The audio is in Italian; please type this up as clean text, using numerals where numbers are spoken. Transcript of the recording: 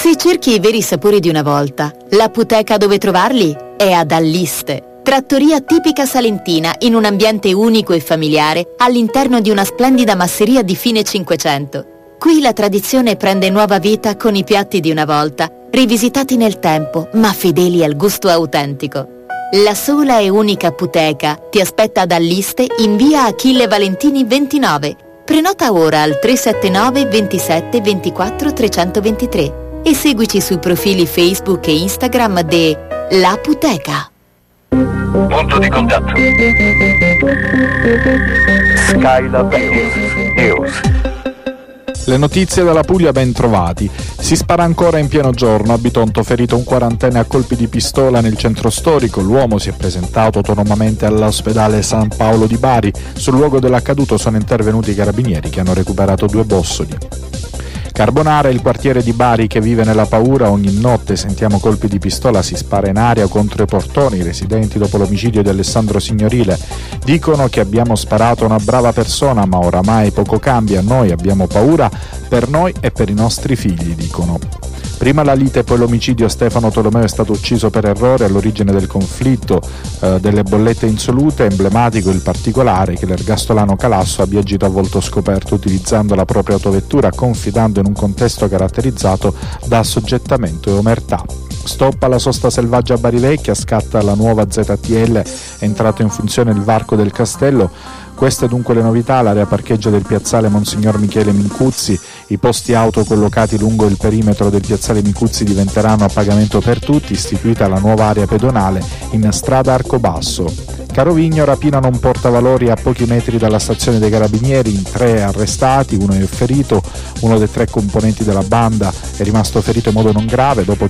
Se cerchi i veri sapori di una volta, l'apoteca dove trovarli è ad Alliste. Trattoria tipica salentina in un ambiente unico e familiare all'interno di una splendida masseria di fine Cinquecento. Qui la tradizione prende nuova vita con i piatti di una volta, rivisitati nel tempo, ma fedeli al gusto autentico. La sola e unica apoteca ti aspetta ad Alliste in via Achille Valentini 29. Prenota ora al 379 27 24 323 e seguici sui profili Facebook e Instagram de L'Apoteca. Punto di contatto. Skylab News. Le notizie dalla Puglia, ben trovati. Si spara ancora in pieno giorno. A Bitonto ferito un quarantenne a colpi di pistola nel centro storico. L'uomo si è presentato autonomamente all'ospedale San Paolo di Bari. Sul luogo dell'accaduto sono intervenuti i carabinieri che hanno recuperato 2 bossoli. Carbonara, il quartiere di Bari che vive nella paura, ogni notte sentiamo colpi di pistola, si spara in aria contro i portoni. I residenti dopo l'omicidio di Alessandro Signorile dicono che abbiamo sparato a una brava persona, ma oramai poco cambia, noi abbiamo paura per noi e per i nostri figli, dicono. Prima la lite e poi l'omicidio. Stefano Tolomeo è stato ucciso per errore. All'origine del conflitto delle bollette insolute, emblematico il particolare che l'ergastolano Calasso abbia agito a volto scoperto utilizzando la propria autovettura, confidando in un contesto caratterizzato da assoggettamento e omertà. Stop alla sosta selvaggia a Barivecchia, scatta la nuova ZTL, è entrato in funzione il varco del castello. Queste dunque le novità: l'area parcheggio del piazzale Monsignor Michele Mincuzzi, i posti auto collocati lungo il perimetro del piazzale Mincuzzi diventeranno a pagamento per tutti, istituita la nuova area pedonale in strada Arcobasso. Carovigno, rapinano un portavalori a pochi metri dalla stazione dei carabinieri, in 3 arrestati, 1 è ferito, uno dei 3 componenti della banda è rimasto ferito in modo non grave dopo